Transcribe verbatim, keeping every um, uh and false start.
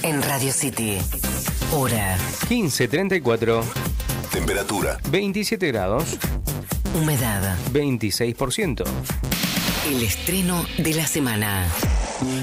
en Radio City. Hora quince treinta y cuatro. Temperatura veintisiete grados. Humedad veintiséis por ciento. El estreno de la semana.